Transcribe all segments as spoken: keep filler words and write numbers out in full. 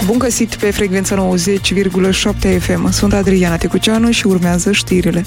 Bun găsit pe frecvența nouăzeci virgulă șapte F M. Sunt Adriana Tecuceanu și urmează știrile.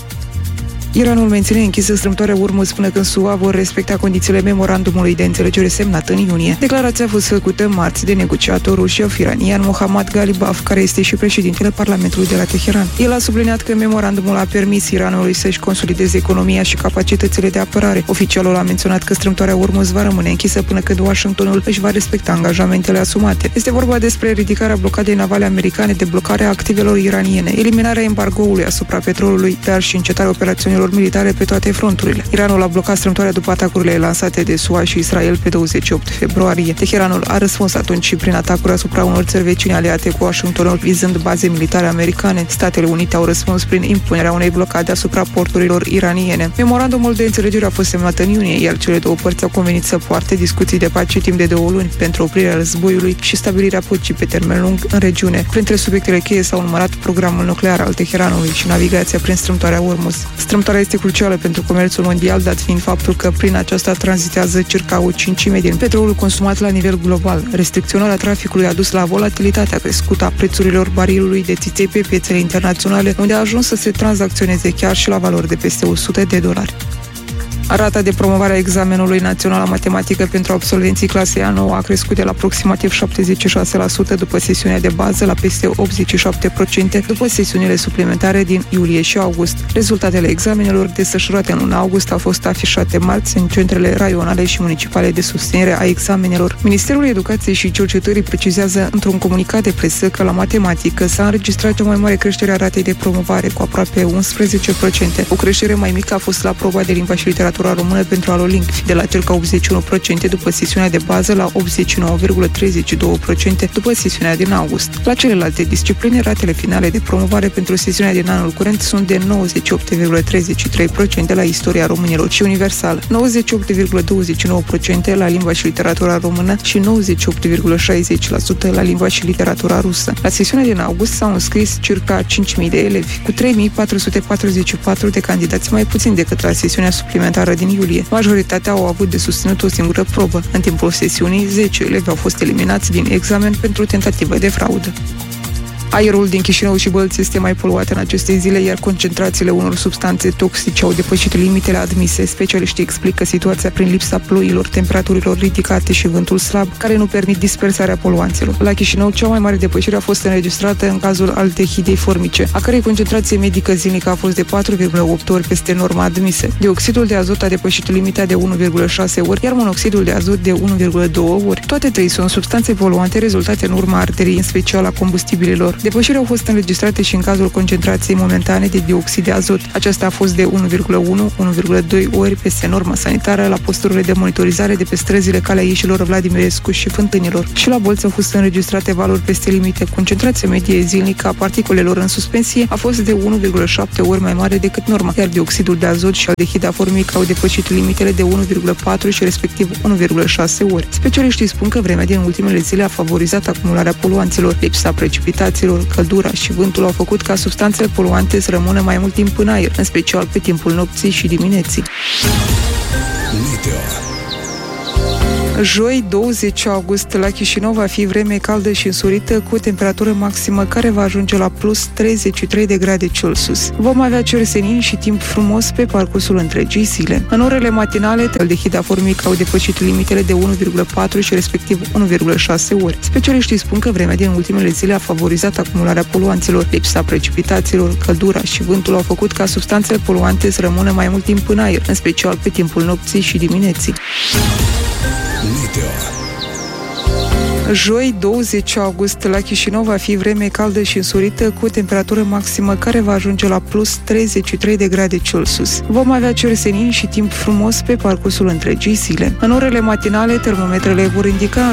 Iranul menține închisă strâmtoarea Ormuz până când S U A vor respecta condițiile memorandumului de înțelegere semnat în iunie. Declarația a fost făcută marți de negociatorul șef-iranian Mohammad Ghalibaf, care este și președintele Parlamentului de la Teheran. El a subliniat că memorandumul a permis Iranului să-și consolideze economia și capacitățile de apărare. Oficialul a menționat că strâmtoarea Ormuz va rămâne închisă până când Washingtonul își va respecta angajamentele asumate. Este vorba despre ridicarea blocadei navale americane, deblocarea activelor iraniene, eliminarea embargoului asupra petrolului, dar și încetarea operațiunilor militare pe toate fronturile. Iranul a blocat strâmtoarea după atacurile lansate de S U A și Israel pe douăzeci și opt februarie. Teheranul a răspuns atunci și prin atacuri asupra unor țări vecine aliate cu Washingtonul, vizând baze militare americane. Statele Unite au răspuns prin impunerea unei blocade asupra porturilor iraniene. Memorandumul de înțelegere a fost semnat în iunie, iar cele două părți au convenit să poarte discuții de pace timp de două luni pentru oprirea războiului și stabilirea păcii pe termen lung în regiune. Printre subiectele cheie s-au numărat programul nuclear al Teheranului și navigația prin strâmtoarea Ormuz. Strâmtoarea este crucială pentru comerțul mondial, dat fiind faptul că prin aceasta tranzitează circa o cincime din petrolul consumat la nivel global. Restricționarea traficului a dus la volatilitatea crescută a prețurilor barilului de țiței pe piețele internaționale, unde a ajuns să se tranzacționeze chiar și la valori de peste o sută de dolari. Rata de promovare a examenului național la matematică pentru absolvenții clasei a nouă a crescut de la aproximativ șaptezeci și șase la sută după sesiunea de bază la peste optzeci și șapte la sută după sesiunile suplimentare din iulie și august. Rezultatele examenelor desfășurate în luna august au fost afișate marți în centrele raionale și municipale de susținere a examenelor. Ministerul Educației și Cercetării precizează într-un comunicat de presă că la matematică s-a înregistrat cea mai mare creștere a ratei de promovare, cu aproape unsprezece la sută. O creștere mai mică a fost la proba de limba și literatură română pentru alolingvi, de la circa optzeci și unu la sută după sesiunea de bază la optzeci și nouă virgulă treizeci și doi la sută după sesiunea din august. La celelalte discipline, ratele finale de promovare pentru sesiunea din anul curent sunt de nouăzeci și opt virgulă treizeci și trei la sută la istoria românilor și universală, nouăzeci și opt virgulă douăzeci și nouă la sută la limba și literatura română și nouăzeci și opt virgulă șaizeci la sută la limba și literatura rusă. La sesiunea din august s-au înscris circa cinci mii de elevi, cu trei mii patru sute patruzeci și patru de candidați mai puțin decât la sesiunea suplimentară din iulie. Majoritatea au avut de susținut o singură probă. În timpul sesiunii, zece elevi au fost eliminați din examen pentru tentativă de fraudă. Aerul din Chișinău și Bălți este mai poluat în aceste zile, iar concentrațiile unor substanțe toxice au depășit limitele admise. Specialiștii explică situația prin lipsa ploilor, temperaturilor ridicate și vântul slab, care nu permit dispersarea poluanților. La Chișinău, cea mai mare depășire a fost înregistrată în cazul aldehidei formice, a cărei concentrație medică zilnică a fost de patru virgulă opt ori peste norma admisă. Dioxidul de azot a depășit limita de unu virgulă șase ori, iar monoxidul de azot de unu virgulă doi ori. Toate trei sunt substanțe poluante rezultate în urma arderii, în special a combustibililor. Depășiri au fost înregistrate și în cazul concentrației momentane de dioxid de azot. Aceasta a fost de unu virgulă unu - unu virgulă doi ori peste norma sanitară la posturile de monitorizare de pe străzile Calea Ieșilor, Vladimirescu și Fântânilor. Și la Bolți au fost înregistrate valori peste limite. Concentrația medie zilnică a particulelor în suspensie a fost de unu virgulă șapte ori mai mare decât norma, iar dioxidul de azot și aldehida formică au depășit limitele de unu virgulă patru și respectiv unu virgulă șase ori. Specialiștii spun că vremea din ultimele zile a favorizat acumularea poluanților. Lipsa precipitațiilor, căldura și vântul au făcut ca substanțele poluante să rămână mai mult timp în aer, în special pe timpul nopții și dimineții. Meteo. Joi, douăzeci august, la Chișinău va fi vreme caldă și însorită, cu o temperatură maximă care va ajunge la plus treizeci și trei de grade Celsius. Vom avea cer senin și timp frumos pe parcursul întregii zile. În orele matinale, aldehida formică au depășit limitele de unu virgulă patru și respectiv unu virgulă șase ori. Specialiștii spun că vremea din ultimele zile a favorizat acumularea poluanților. Lipsa precipitațiilor, căldura și vântul au făcut ca substanțele poluante să rămână mai mult timp în aer, în special pe timpul nopții și dimineții. Meteo. Joi, douăzeci august, la Chișinău va fi vreme caldă și însorită, cu o temperatură maximă care va ajunge la plus treizeci și trei de grade Celsius. Vom avea cer senin și timp frumos pe parcursul întregii zile. În orele matinale, termometrele vor indica